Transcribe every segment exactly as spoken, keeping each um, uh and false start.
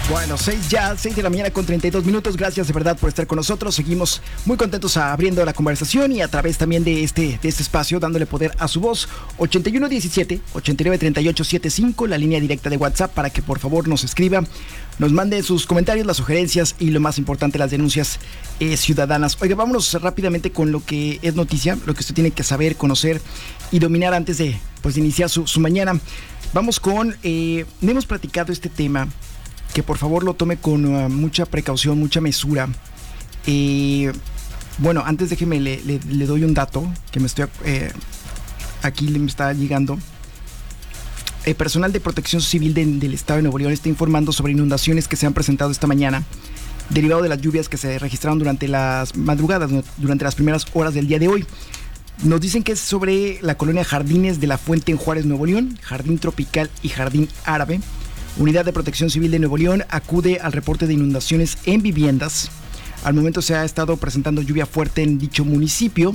Bueno, seis ya, seis de la mañana con treinta y dos minutos. Gracias de verdad por estar con nosotros. Seguimos muy contentos abriendo la conversación y a través también de este, de este espacio, dándole poder a su voz. ochenta y uno diecisiete, ochenta y nueve treinta y ocho setenta y cinco, la línea directa de WhatsApp para que por favor nos escriba, nos mande sus comentarios, las sugerencias y lo más importante, las denuncias eh, ciudadanas. Oiga, vámonos rápidamente con lo que es noticia, lo que usted tiene que saber, conocer y dominar antes de, pues, de iniciar su, su mañana. Vamos con, eh, hemos platicado este tema, que por favor lo tome con uh, mucha precaución, mucha mesura. Eh, bueno, antes déjeme, le, le, le doy un dato que me estoy, eh, aquí me está llegando. El personal de protección civil de, del estado de Nuevo León está informando sobre inundaciones que se han presentado esta mañana, derivado de las lluvias que se registraron durante las madrugadas, durante las primeras horas del día de hoy. Nos dicen que es sobre la colonia Jardines de la Fuente en Juárez, Nuevo León, Jardín Tropical y Jardín Árabe. Unidad de Protección Civil de Nuevo León acude al reporte de inundaciones en viviendas. Al momento se ha estado presentando lluvia fuerte en dicho municipio.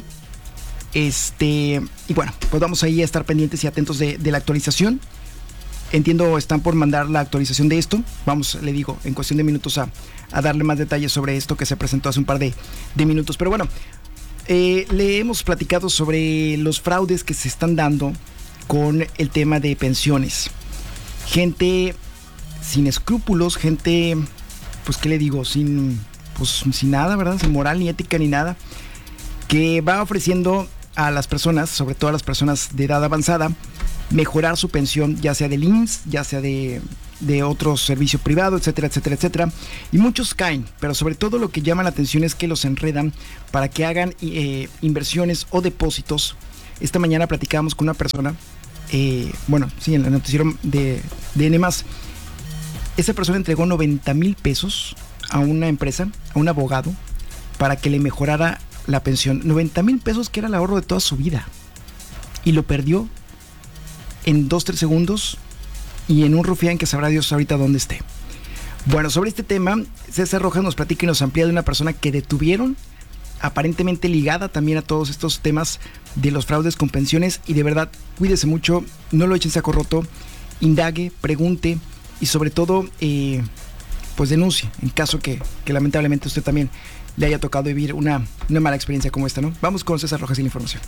Este, y bueno, pues vamos ahí a estar pendientes y atentos de, de la actualización. Entiendo, están por mandar la actualización de esto. Vamos, le digo, en cuestión de minutos a, a darle más detalles sobre esto que se presentó hace un par de, de minutos. Pero bueno, eh, le hemos platicado sobre los fraudes que se están dando con el tema de pensiones. Gente sin escrúpulos, gente, pues qué le digo, sin, pues, sin nada, ¿verdad? Sin moral, ni ética, ni nada, que va ofreciendo a las personas, sobre todo a las personas de edad avanzada, mejorar su pensión, ya sea del I M S S, ya sea de, de otro servicio privado, etcétera, etcétera, etcétera. Y muchos caen, pero sobre todo lo que llama la atención es que los enredan para que hagan eh, inversiones o depósitos. Esta mañana platicábamos con una persona, eh, bueno, sí, en el noticiero de, de N más. Esa persona entregó noventa mil pesos a una empresa, a un abogado, para que le mejorara la pensión. noventa mil pesos que era el ahorro de toda su vida. Y lo perdió en dos, tres segundos y en un rufián que sabrá Dios ahorita dónde esté. Bueno, sobre este tema, César Rojas nos platica y nos amplía de una persona que detuvieron, aparentemente ligada también a todos estos temas de los fraudes con pensiones. Y de verdad, cuídese mucho, no lo echen saco roto, indague, pregunte y sobre todo, eh, pues denuncie en caso que, que lamentablemente usted también le haya tocado vivir una, una mala experiencia como esta, ¿no? Vamos con César Rojas y la información.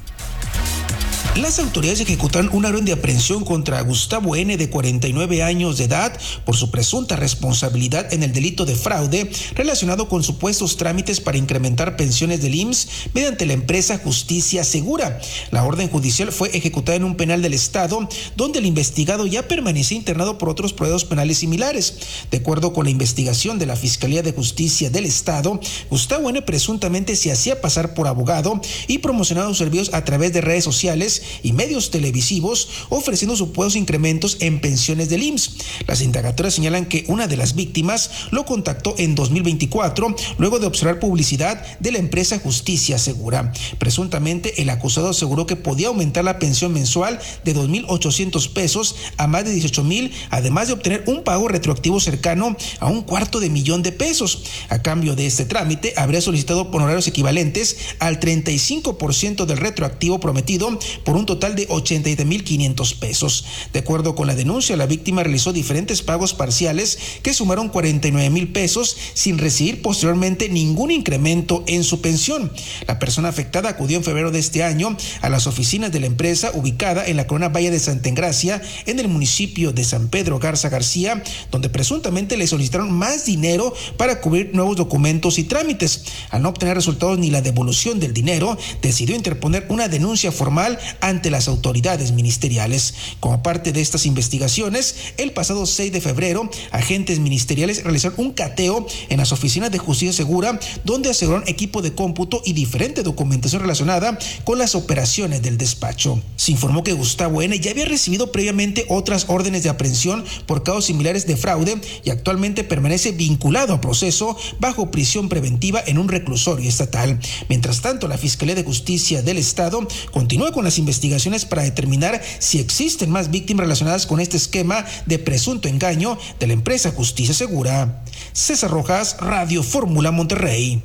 Las autoridades ejecutaron una orden de aprehensión contra Gustavo N., de cuarenta y nueve años de edad, por su presunta responsabilidad en el delito de fraude relacionado con supuestos trámites para incrementar pensiones del I M S S mediante la empresa Justicia Segura. La orden judicial fue ejecutada en un penal del Estado, donde el investigado ya permanecía internado por otros procesos penales similares. De acuerdo con la investigación de la Fiscalía de Justicia del Estado, Gustavo N. presuntamente se hacía pasar por abogado y promocionaba sus servicios a través de redes sociales y medios televisivos, ofreciendo supuestos incrementos en pensiones del I M S S. Las indagatorias señalan que una de las víctimas lo contactó en dos mil veinticuatro, luego de observar publicidad de la empresa Justicia Segura. Presuntamente, el acusado aseguró que podía aumentar la pensión mensual de dos mil ochocientos pesos a más de dieciocho mil, además de obtener un pago retroactivo cercano a un cuarto de millón de pesos. A cambio de este trámite, habría solicitado honorarios equivalentes al treinta y cinco por ciento del retroactivo prometido, por un total de ochenta y siete mil quinientos pesos. De acuerdo con la denuncia, la víctima realizó diferentes pagos parciales que sumaron cuarenta y nueve mil pesos sin recibir posteriormente ningún incremento en su pensión. La persona afectada acudió en febrero de este año a las oficinas de la empresa ubicada en la colonia Valle de Santa Engracia, en el municipio de San Pedro Garza García, donde presuntamente le solicitaron más dinero para cubrir nuevos documentos y trámites. Al no obtener resultados ni la devolución del dinero, decidió interponer una denuncia formal ante las autoridades ministeriales. Como parte de estas investigaciones, el pasado seis de febrero, agentes ministeriales realizaron un cateo en las oficinas de Justicia Segura, donde aseguraron equipo de cómputo y diferente documentación relacionada con las operaciones del despacho. Se informó que Gustavo N. ya había recibido previamente otras órdenes de aprehensión por casos similares de fraude y actualmente permanece vinculado a proceso bajo prisión preventiva en un reclusorio estatal. Mientras tanto, la Fiscalía de Justicia del Estado continúa con las investigaciones para determinar si existen más víctimas relacionadas con este esquema de presunto engaño de la empresa Justicia Segura. César Rojas, Radio Fórmula Monterrey.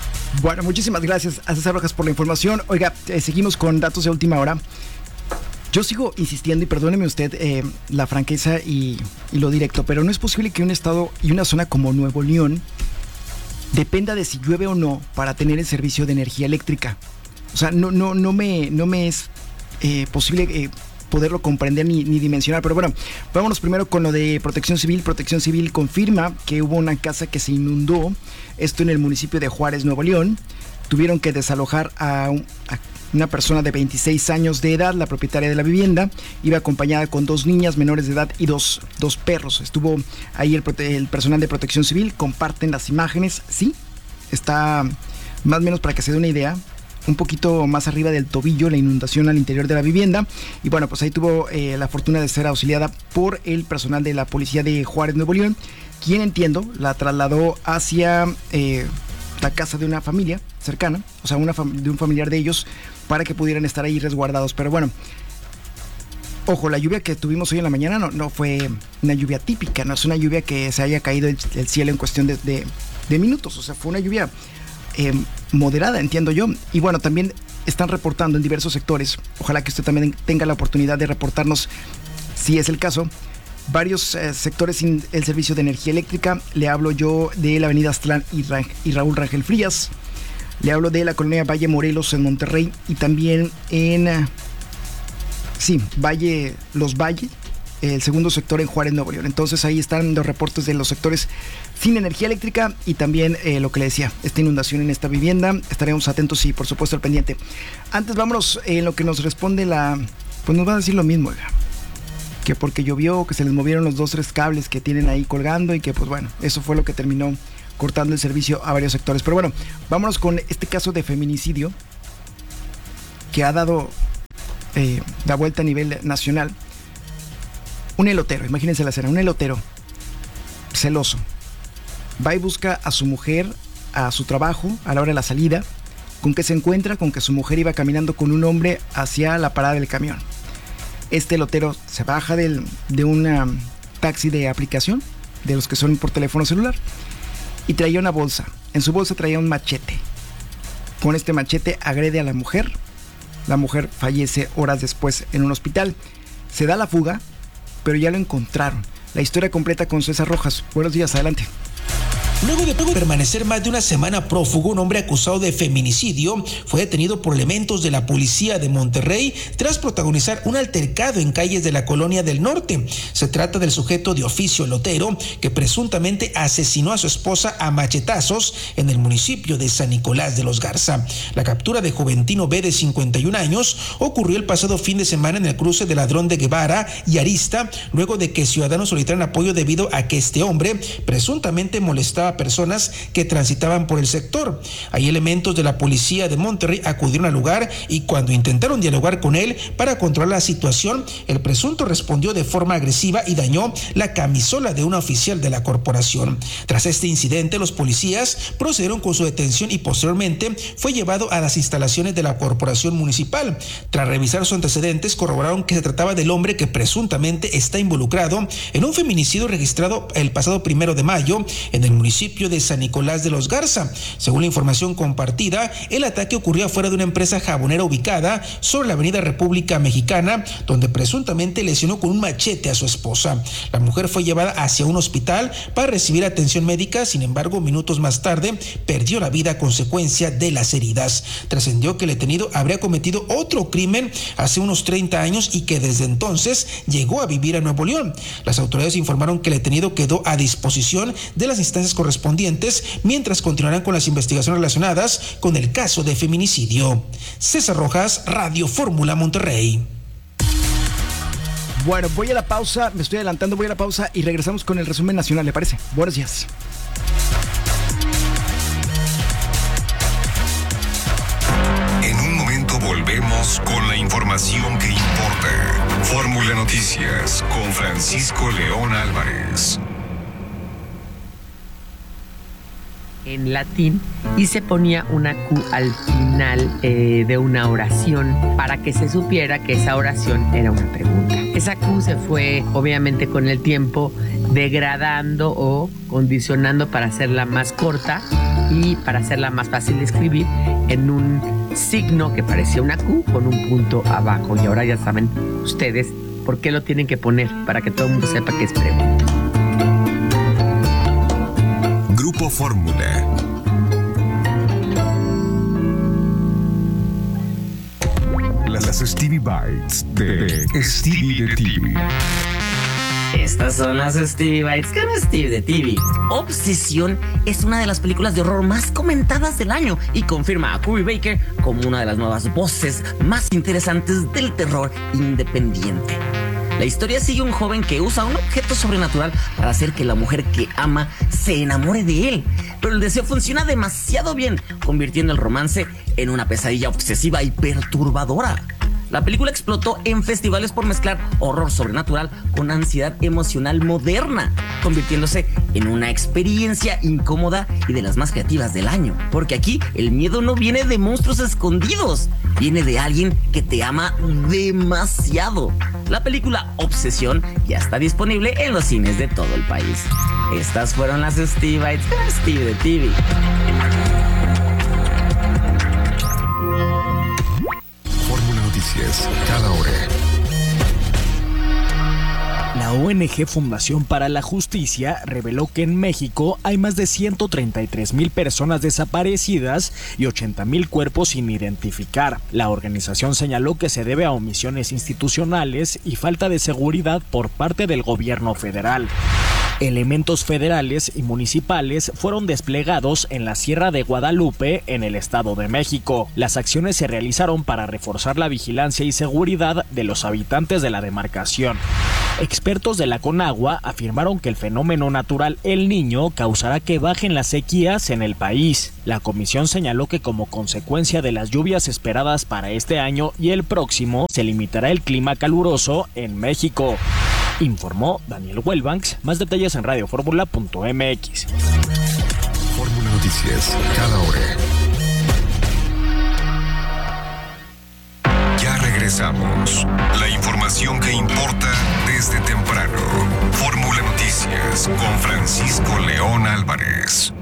Bueno, muchísimas gracias a César Rojas por la información. Oiga, eh, seguimos con datos de última hora. Yo sigo insistiendo, y perdóneme usted eh, la franqueza y, y lo directo, pero no es posible que un estado y una zona como Nuevo León dependa de si llueve o no para tener el servicio de energía eléctrica. O sea, no, no, no, me, no me es eh, posible eh, poderlo comprender ni, ni dimensionar. Pero bueno, vámonos primero con lo de Protección Civil. Protección Civil confirma que hubo una casa que se inundó, esto en el municipio de Juárez, Nuevo León. Tuvieron que desalojar a, un, a una persona de veintiséis años de edad, la propietaria de la vivienda. Iba acompañada con dos niñas menores de edad y dos, dos perros. Estuvo ahí el, el personal de Protección Civil. Comparten las imágenes. Sí, está más o menos, para que se dé una idea, un poquito más arriba del tobillo la inundación al interior de la vivienda. Y bueno, pues ahí tuvo eh, la fortuna de ser auxiliada por el personal de la policía de Juárez, Nuevo León, quien, entiendo, la trasladó hacia eh, la casa de una familia cercana, o sea, una fam- de un familiar de ellos, para que pudieran estar ahí resguardados. Pero bueno, ojo, la lluvia que tuvimos hoy en la mañana no, no fue una lluvia típica, no es una lluvia que se haya caído el, el cielo en cuestión de, de, de minutos. O sea, fue una lluvia eh, moderada, entiendo yo. Y bueno, también están reportando en diversos sectores, ojalá que usted también tenga la oportunidad de reportarnos si es el caso, varios eh, sectores sin el servicio de energía eléctrica. Le hablo yo de la avenida Aztlán y, Ra- y Raúl Rangel Frías. Le hablo de la colonia Valle Morelos en Monterrey, y también en, uh, sí, Valle, Los Valle, el segundo sector en Juárez, Nuevo León. Entonces ahí están los reportes de los sectores sin energía eléctrica, y también eh, lo que le decía, esta inundación en esta vivienda. Estaremos atentos y por supuesto al pendiente. Antes vámonos en lo que nos responde la, pues nos va a decir lo mismo, oiga, que porque llovió, que se les movieron los dos, tres cables que tienen ahí colgando, y que pues bueno, eso fue lo que terminó cortando el servicio a varios sectores. Pero bueno, vámonos con este caso de feminicidio que ha dado eh, la vuelta a nivel nacional. Un elotero, imagínense la escena, un elotero celoso va y busca a su mujer a su trabajo a la hora de la salida. ¿Con qué se encuentra? Con que su mujer iba caminando con un hombre hacia la parada del camión. Este elotero se baja del, de un taxi de aplicación, de los que son por teléfono celular, y traía una bolsa. En su bolsa traía un machete. Con este machete agrede a la mujer. La mujer fallece horas después en un hospital. Se da la fuga, pero ya lo encontraron. La historia completa con César Rojas. Buenos días, adelante. Luego de permanecer más de una semana prófugo, un hombre acusado de feminicidio fue detenido por elementos de la policía de Monterrey tras protagonizar un altercado en calles de la Colonia del Norte. Se trata del sujeto de oficio elotero que presuntamente asesinó a su esposa a machetazos en el municipio de San Nicolás de los Garza. La captura de Juventino B, de cincuenta y un años, ocurrió el pasado fin de semana en el cruce de Ladrón de Guevara y Arista, luego de que ciudadanos solicitaran apoyo debido a que este hombre presuntamente molestaba a personas que transitaban por el sector. Ahí elementos de la policía de Monterrey acudieron al lugar, y cuando intentaron dialogar con él para controlar la situación, el presunto respondió de forma agresiva y dañó la camisola de una oficial de la corporación. Tras este incidente, los policías procedieron con su detención y posteriormente fue llevado a las instalaciones de la corporación municipal. Tras revisar sus antecedentes, corroboraron que se trataba del hombre que presuntamente está involucrado en un feminicidio registrado el pasado primero de mayo en el municipio de San Nicolás de los Garza. Según la información compartida, el ataque ocurrió afuera de una empresa jabonera ubicada sobre la avenida República Mexicana, donde presuntamente lesionó con un machete a su esposa. La mujer fue llevada hacia un hospital para recibir atención médica. Sin embargo, minutos más tarde perdió la vida a consecuencia de las heridas. Trascendió que el detenido habría cometido otro crimen hace unos treinta años y que desde entonces llegó a vivir a Nuevo León. Las autoridades informaron que el detenido quedó a disposición de las instancias correspondientes, mientras continuarán con las investigaciones relacionadas con el caso de feminicidio. César Rojas, Radio Fórmula Monterrey. Bueno, voy a la pausa, me estoy adelantando, voy a la pausa y regresamos con el resumen nacional, ¿le parece? Buenos días. En un momento volvemos con la información que importa. Fórmula Noticias con Francisco León Álvarez. En latín, y se ponía una Q al final eh, de una oración para que se supiera que esa oración era una pregunta. Esa Q se fue obviamente con el tiempo degradando o condicionando para hacerla más corta y para hacerla más fácil de escribir en un signo que parecía una Q con un punto abajo. Y ahora ya saben ustedes por qué lo tienen que poner, para que todo el mundo sepa que es pregunta. Grupo Fórmula. Las Stevie Bites de Stevie de T V. Estas son las Stevie Bites con Stevie de T V. Obsesión es una de las películas de horror más comentadas del año y confirma a Corey Baker como una de las nuevas voces más interesantes del terror independiente. La historia sigue a un joven que usa un objeto sobrenatural para hacer que la mujer que ama se enamore de él. Pero el deseo funciona demasiado bien, convirtiendo el romance en una pesadilla obsesiva y perturbadora. La película explotó en festivales por mezclar horror sobrenatural con ansiedad emocional moderna, convirtiéndose en una experiencia incómoda y de las más creativas del año. Porque aquí el miedo no viene de monstruos escondidos, viene de alguien que te ama demasiado. La película Obsesión ya está disponible en los cines de todo el país. Estas fueron las Stevie Bites con Stevie de T V. Cada hora. La O N G Fundación para la Justicia reveló que en México hay más de ciento treinta y tres mil personas desaparecidas y ochenta mil cuerpos sin identificar. La organización señaló que se debe a omisiones institucionales y falta de seguridad por parte del gobierno federal. Elementos federales y municipales fueron desplegados en la Sierra de Guadalupe, en el Estado de México. Las acciones se realizaron para reforzar la vigilancia y seguridad de los habitantes de la demarcación. Expertos de la Conagua afirmaron que el fenómeno natural El Niño causará que bajen las sequías en el país. La comisión señaló que como consecuencia de las lluvias esperadas para este año y el próximo, se limitará el clima caluroso en México. Informó Daniel Wellbanks. Más detalles en radio fórmula punto m x. Fórmula Noticias, cada hora. Ya regresamos. La información que importa desde temprano. Fórmula Noticias con Francisco León Álvarez.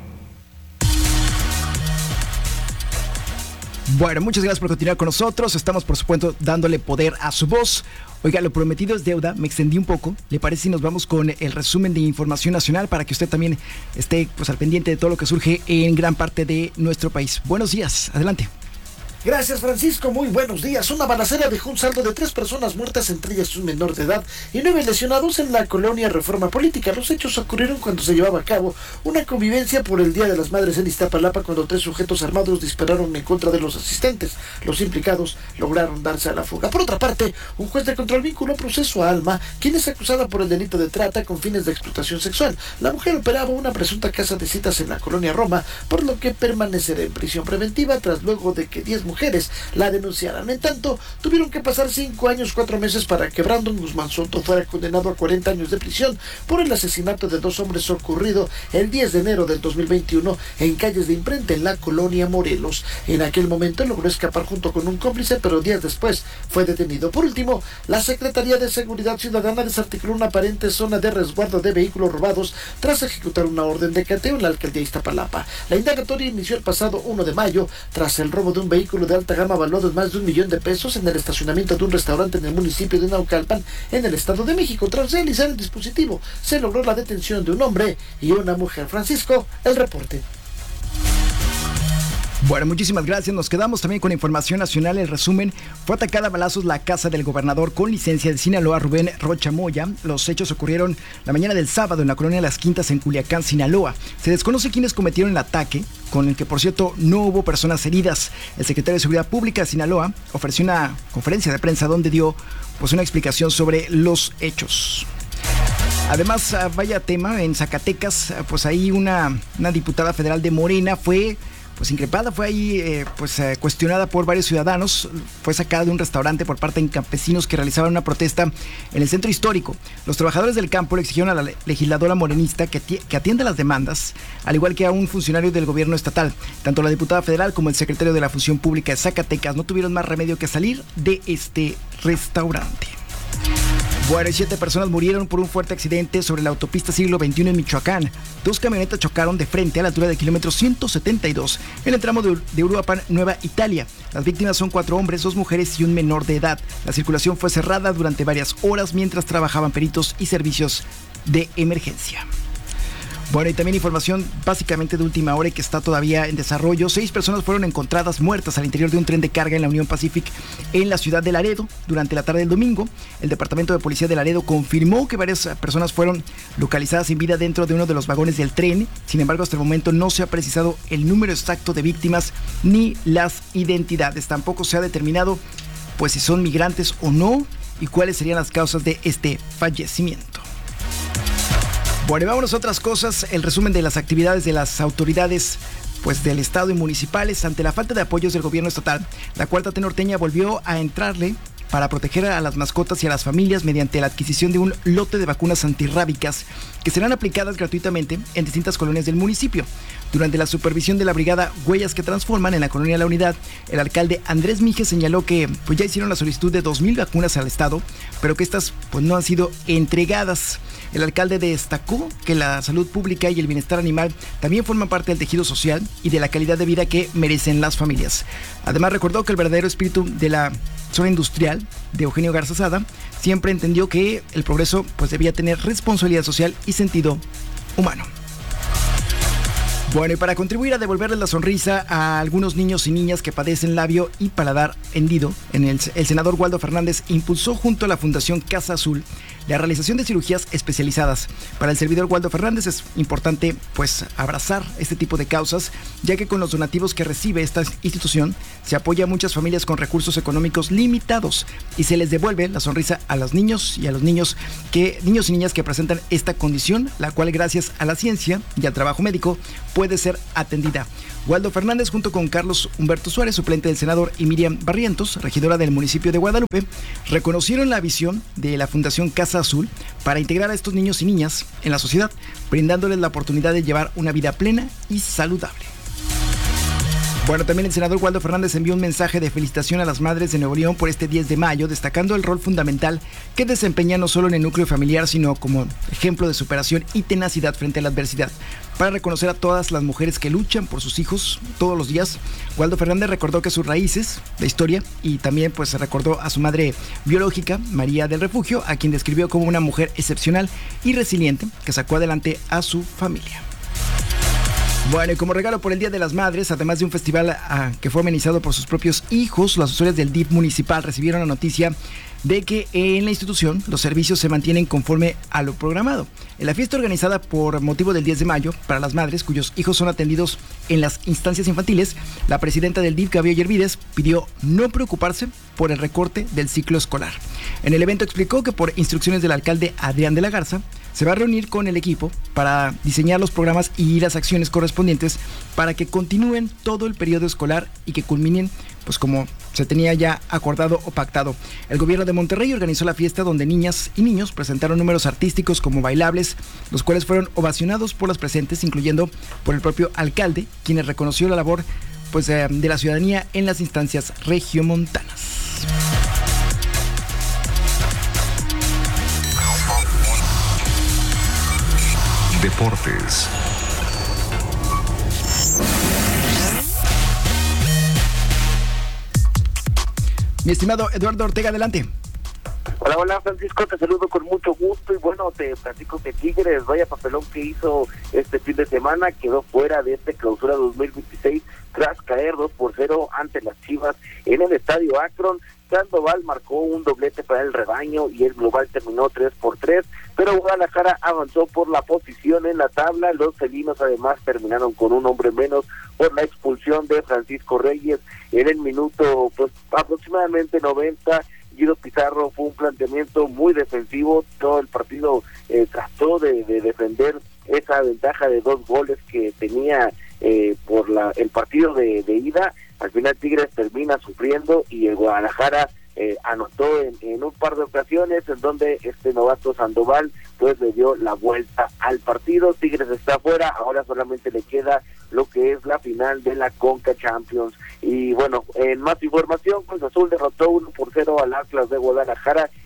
Bueno, muchas gracias por continuar con nosotros. Estamos, por supuesto, dándole poder a su voz. Oiga, lo prometido es deuda. Me extendí un poco. ¿Le parece si nos vamos con el resumen de información nacional para que usted también esté pues, al pendiente de todo lo que surge en gran parte de nuestro país? Buenos días. Adelante. Gracias, Francisco, muy buenos días. Una balacera dejó un saldo de tres personas muertas, entre ellas un menor de edad, y nueve lesionados en la colonia Reforma Política. Los hechos ocurrieron cuando se llevaba a cabo una convivencia por el Día de las Madres en Iztapalapa, cuando tres sujetos armados dispararon en contra de los asistentes. Los implicados lograron darse a la fuga. Por otra parte, un juez de control vinculó proceso a Alma, quien es acusada por el delito de trata con fines de explotación sexual. La mujer operaba una presunta casa de citas en la colonia Roma, por lo que permanecerá en prisión preventiva tras luego de que diez mujeres la denunciaran. En tanto, tuvieron que pasar cinco años, cuatro meses para que Brandon Guzmán Soto fuera condenado a cuarenta años de prisión por el asesinato de dos hombres ocurrido el diez de enero del dos mil veintiuno en calles de Imprenta en la colonia Morelos. En aquel momento logró escapar junto con un cómplice, pero días después fue detenido. Por último, la Secretaría de Seguridad Ciudadana desarticuló una aparente zona de resguardo de vehículos robados tras ejecutar una orden de cateo en la alcaldía de Iztapalapa. La indagatoria inició el pasado uno de mayo tras el robo de un vehículo de alta gama valuado en más de un millón de pesos en el estacionamiento de un restaurante en el municipio de Naucalpan, en el Estado de México. Tras realizar el dispositivo, se logró la detención de un hombre y una mujer. Francisco, el reporte. Bueno, muchísimas gracias. Nos quedamos también con información nacional. El resumen: fue atacada a balazos la casa del gobernador con licencia de Sinaloa, Rubén Rocha Moya. Los hechos ocurrieron la mañana del sábado en la colonia Las Quintas, en Culiacán, Sinaloa. Se desconoce quiénes cometieron el ataque, con el que, por cierto, no hubo personas heridas. El secretario de Seguridad Pública de Sinaloa ofreció una conferencia de prensa donde dio pues una explicación sobre los hechos. Además, vaya tema, en Zacatecas, pues ahí una, una diputada federal de Morena fue pues increpada, fue ahí eh, pues eh, cuestionada por varios ciudadanos. Fue sacada de un restaurante por parte de campesinos que realizaban una protesta en el centro histórico. Los trabajadores del campo le exigieron a la legisladora morenista que, que atienda las demandas, al igual que a un funcionario del gobierno estatal. Tanto la diputada federal como el secretario de la Función Pública de Zacatecas no tuvieron más remedio que salir de este restaurante. Bueno, y siete personas murieron por un fuerte accidente sobre la autopista Siglo veintiuno en Michoacán. Dos camionetas chocaron de frente a la altura del kilómetro ciento setenta y dos en el tramo de, de Uruapan, Nueva Italia. Las víctimas son cuatro hombres, dos mujeres y un menor de edad. La circulación fue cerrada durante varias horas mientras trabajaban peritos y servicios de emergencia. Bueno, y también información básicamente de última hora y que está todavía en desarrollo. Seis personas fueron encontradas muertas al interior de un tren de carga en la Union Pacific en la ciudad de Laredo durante la tarde del domingo. El Departamento de Policía de Laredo confirmó que varias personas fueron localizadas sin vida dentro de uno de los vagones del tren. Sin embargo, hasta el momento no se ha precisado el número exacto de víctimas ni las identidades. Tampoco se ha determinado pues si son migrantes o no y cuáles serían las causas de este fallecimiento. Bueno, y vámonos a otras cosas. El resumen de las actividades de las autoridades pues del estado y municipales ante la falta de apoyos del gobierno estatal. La Cuarta T norteña volvió a entrarle para proteger a las mascotas y a las familias mediante la adquisición de un lote de vacunas antirrábicas que serán aplicadas gratuitamente en distintas colonias del municipio. Durante la supervisión de la brigada Huellas que Transforman en la colonia La Unidad, el alcalde Andrés Mije señaló que pues, ya hicieron la solicitud de dos mil vacunas al estado, pero que estas pues, no han sido entregadas. El alcalde destacó que la salud pública y el bienestar animal también forman parte del tejido social y de la calidad de vida que merecen las familias. Además, recordó que el verdadero espíritu de la zona industrial de Eugenio Garza Sada siempre entendió que el progreso pues, debía tener responsabilidad social y sentido humano. Bueno, y para contribuir a devolverle la sonrisa a algunos niños y niñas que padecen labio y paladar hendido, en el, el senador Waldo Fernández impulsó junto a la Fundación Casa Azul la realización de cirugías especializadas. Para el servidor Waldo Fernández es importante pues abrazar este tipo de causas, ya que con los donativos que recibe esta institución se apoya a muchas familias con recursos económicos limitados y se les devuelve la sonrisa a los niños y a los niños que niños y niñas que presentan esta condición, la cual gracias a la ciencia y al trabajo médico puede ser atendida. Waldo Fernández junto con Carlos Humberto Suárez, suplente del senador, y Miriam Barrientos, regidora del municipio de Guadalupe, reconocieron la visión de la Fundación Casa Azul para integrar a estos niños y niñas en la sociedad, brindándoles la oportunidad de llevar una vida plena y saludable. Bueno, también el senador Waldo Fernández envió un mensaje de felicitación a las madres de Nuevo León por este diez de mayo, destacando el rol fundamental que desempeñan no solo en el núcleo familiar, sino como ejemplo de superación y tenacidad frente a la adversidad. Para reconocer a todas las mujeres que luchan por sus hijos todos los días, Waldo Fernández recordó que sus raíces, la historia, y también pues recordó a su madre biológica, María del Refugio, a quien describió como una mujer excepcional y resiliente que sacó adelante a su familia. Bueno, y como regalo por el Día de las Madres, además de un festival uh, que fue amenizado por sus propios hijos, los asesores del D I F municipal recibieron la noticia de que en la institución los servicios se mantienen conforme a lo programado. En la fiesta organizada por motivo del diez de mayo para las madres cuyos hijos son atendidos en las instancias infantiles, la presidenta del D I F, Gabriela Yervides, pidió no preocuparse por el recorte del ciclo escolar. En el evento explicó que por instrucciones del alcalde Adrián de la Garza, se va a reunir con el equipo para diseñar los programas y las acciones correspondientes para que continúen todo el periodo escolar y que culminen pues como se tenía ya acordado o pactado. El gobierno de Monterrey organizó la fiesta donde niñas y niños presentaron números artísticos como bailables, los cuales fueron ovacionados por las presentes, incluyendo por el propio alcalde, quien reconoció la labor pues, de, de la ciudadanía en las instancias regiomontanas. Deportes. Mi estimado Eduardo Ortega, adelante. Hola, hola Francisco, te saludo con mucho gusto y bueno, te platico que Tigres, vaya papelón que hizo este fin de semana, quedó fuera de este clausura dos mil veintiséis tras caer dos por cero ante las Chivas en el estadio Akron. Sandoval marcó un doblete para el rebaño y el global terminó tres por tres, pero Guadalajara avanzó por la posición en la tabla. Los felinos además terminaron con un hombre menos por la expulsión de Francisco Reyes en el minuto pues aproximadamente noventa. Guido Pizarro fue un planteamiento muy defensivo, todo el partido eh, trató de, de defender esa ventaja de dos goles que tenía eh, por la el partido de, de ida. Al final Tigres termina sufriendo y el Guadalajara eh, anotó en, en un par de ocasiones en donde este novato Sandoval pues le dio la vuelta al partido. Tigres está fuera, ahora solamente le queda lo que es la final de la Conca Champions. Y bueno, en más información, Cruz Azul derrotó uno por cero al Atlas de Guadalajara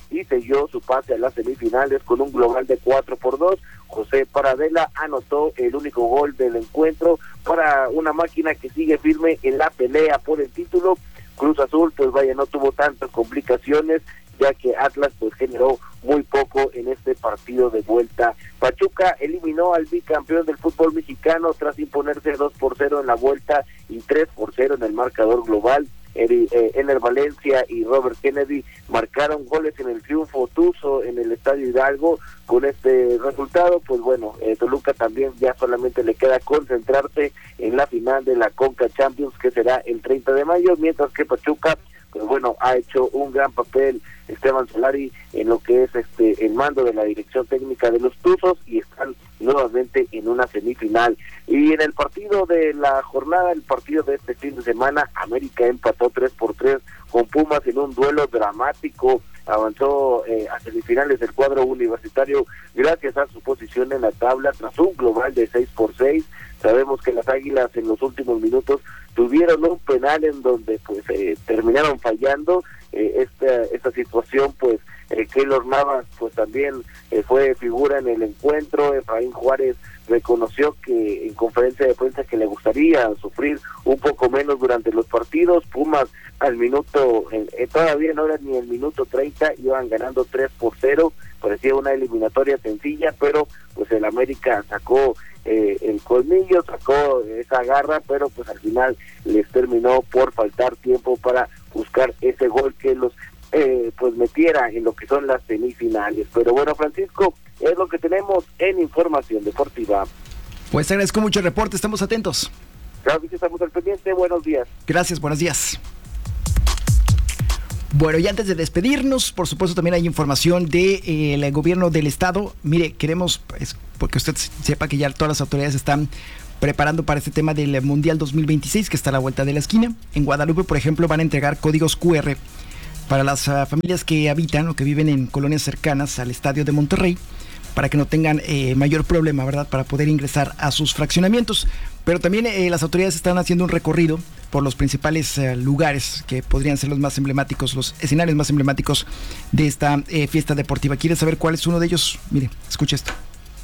y selló su pase a las semifinales con un global de cuatro por dos. José Paradela anotó el único gol del encuentro para una máquina que sigue firme en la pelea por el título. Cruz Azul, pues vaya, no tuvo tantas complicaciones, ya que Atlas pues generó muy poco en este partido de vuelta. Pachuca eliminó al bicampeón del fútbol mexicano tras imponerse dos por cero en la vuelta y tres por cero en el marcador global. Ener Valencia y Robert Kennedy marcaron goles en el triunfo tuzo en el Estadio Hidalgo. Con este resultado, pues bueno, eh, Toluca también ya solamente le queda concentrarse en la final de la Conca Champions, que será el treinta de mayo, mientras que Pachuca, pues bueno, ha hecho un gran papel Esteban Solari en lo que es este el mando de la dirección técnica de los Tuzos, y están nuevamente en una semifinal. Y en el partido de la jornada, el partido de este fin de semana, América empató tres por tres con Pumas en un duelo dramático. Avanzó eh, a semifinales del cuadro universitario gracias a su posición en la tabla tras un global de seis por seis. Sabemos que las Águilas en los últimos minutos tuvieron un penal en donde pues eh, terminaron fallando. Eh, esta esta situación, pues eh, Keylor Navas pues también eh, fue figura en el encuentro. Efraín Juárez reconoció que en conferencia de prensa que le gustaría sufrir un poco menos durante los partidos. Pumas al minuto, eh, todavía no era ni el minuto treinta, iban ganando tres por cero, parecía una eliminatoria sencilla, pero pues el América sacó eh, el colmillo, sacó esa garra, pero pues al final les terminó por faltar tiempo para buscar ese gol que los eh, pues metiera en lo que son las semifinales. Pero bueno, Francisco, es lo que tenemos en Información Deportiva. Pues te agradezco mucho el reporte, estamos atentos. Claro que sí, estamos al pendiente, buenos días. Gracias, buenos días. Bueno, y antes de despedirnos, por supuesto también hay información del de, eh, gobierno del estado. Mire, queremos, pues, porque usted sepa que ya todas las autoridades están preparando para este tema del Mundial dos mil veintiséis, que está a la vuelta de la esquina. En Guadalupe, por ejemplo, van a entregar códigos cu erre para las uh, familias que habitan o que viven en colonias cercanas al estadio de Monterrey, para que no tengan eh, mayor problema, ¿verdad?, para poder ingresar a sus fraccionamientos. Pero también eh, las autoridades están haciendo un recorrido por los principales eh, lugares que podrían ser los más emblemáticos, los escenarios más emblemáticos de esta eh, fiesta deportiva. ¿Quieres saber cuál es uno de ellos? Mire, escucha esto.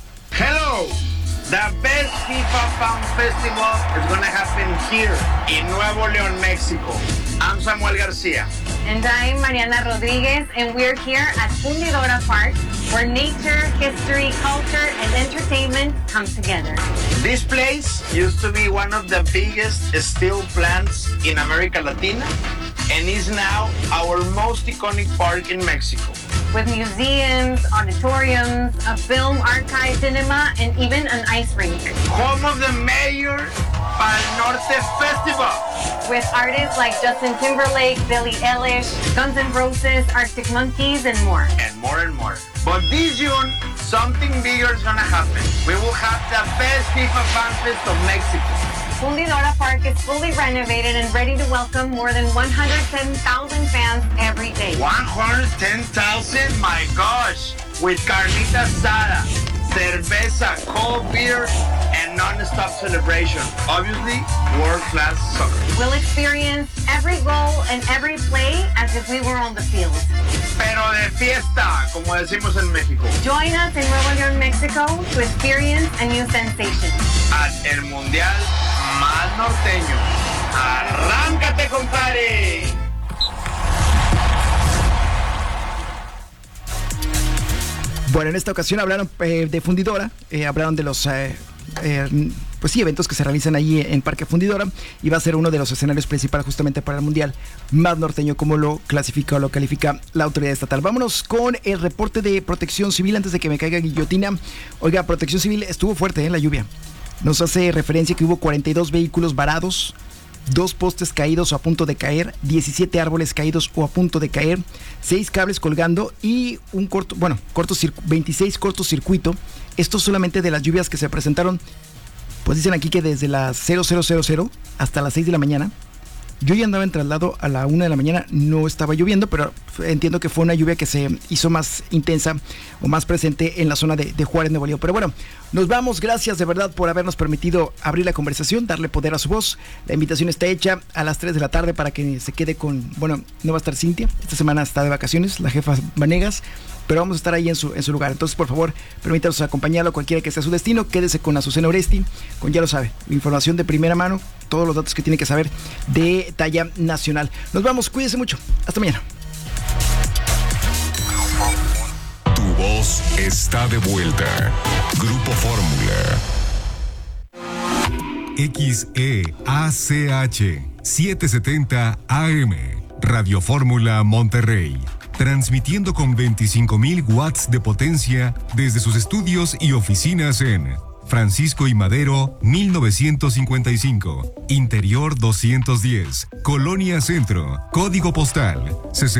Hello, the best FIFA Fan Festival is going to happen here in Nuevo León, Mexico. I'm Samuel García. And I'm Mariana Rodriguez, and we're here at Fundidora Park, where nature, history, culture, and entertainment come together. This place used to be one of the biggest steel plants in America Latina, and is now our most iconic park in Mexico. With museums, auditoriums, a film archive, cinema, and even an ice rink. Home of the Mayor Pal Norte Festival. With artists like Justin Timberlake, Billie Eilish, Guns N' Roses, Arctic Monkeys, and more. And more and more. But this June, something bigger is gonna happen. We will have the best FIFA Fan Fest of Mexico. Fundidora Park is fully renovated and ready to welcome more than one hundred ten thousand fans every day. one hundred ten thousand? My gosh! With carnita asada, cerveza, cold beer, and non-stop celebration. Obviously, world-class soccer. We'll experience every goal and every play as if we were on the field. Pero de fiesta, como decimos en México. Join us in Nuevo León, Mexico, to experience a new sensation. At el Mundial más norteño. ¡Arráncate, compadre! Bueno, en esta ocasión hablaron eh, de Fundidora, eh, hablaron de los eh, eh, pues sí, eventos que se realizan allí en Parque Fundidora, y va a ser uno de los escenarios principales justamente para el Mundial más norteño, como lo clasifica o lo califica la autoridad estatal. Vámonos con el reporte de Protección Civil antes de que me caiga guillotina. Oiga, Protección Civil estuvo fuerte en ¿eh? la lluvia. Nos hace referencia que hubo cuarenta y dos vehículos varados, dos postes caídos o a punto de caer, diecisiete árboles caídos o a punto de caer, seis cables colgando y un corto, bueno, corto, veintiséis cortocircuito. Esto solamente de las lluvias que se presentaron, pues dicen aquí que desde las cero cero cero cero hasta las seis de la mañana, Yo ya andaba en traslado a la una de la mañana, no estaba lloviendo, pero entiendo que fue una lluvia que se hizo más intensa o más presente en la zona de, de Juárez, Nuevo León. Pero bueno, nos vamos, gracias de verdad por habernos permitido abrir la conversación, darle poder a su voz. La invitación está hecha a las tres de la tarde para que se quede con, bueno, no va a estar Cintia, esta semana está de vacaciones, la jefa Vanegas, pero vamos a estar ahí en su, en su lugar. Entonces, por favor, permítanos acompañarlo, cualquiera que sea su destino. Quédese con Azucena Oresti, con, ya lo sabe, información de primera mano, todos los datos que tiene que saber de talla nacional. Nos vamos, cuídese mucho. Hasta mañana. Tu voz está de vuelta. Grupo Fórmula. X E A C H setecientos setenta A M. Radio Fórmula Monterrey. Transmitiendo con veinticinco mil watts de potencia desde sus estudios y oficinas en Francisco y Madero, mil novecientos cincuenta y cinco, Interior doscientos diez, Colonia Centro, Código Postal